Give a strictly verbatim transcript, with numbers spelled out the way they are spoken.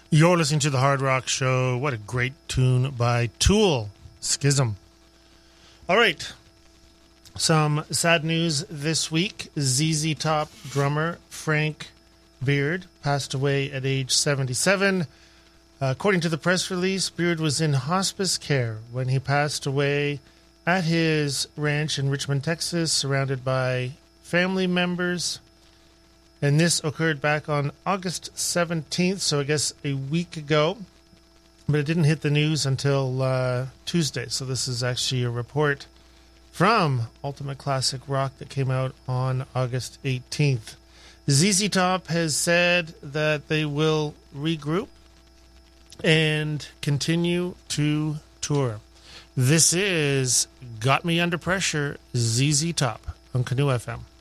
You're listening to The Hard Rock Show. What a great tune by Tool, Schism. All right. Some sad news this week. Z Z Top drummer Frank Beard passed away at age seventy-seven. Uh, according to the press release, Beard was in hospice care when he passed away at his ranch in Richmond, Texas, surrounded by family members. And this occurred back on August seventeenth, so I guess a week ago. But it didn't hit the news until uh, Tuesday. So this is actually a report from Ultimate Classic Rock that came out on August eighteenth. Z Z Top has said that they will regroup and continue to tour. This is Got Me Under Pressure, Z Z Top on Canoe F M.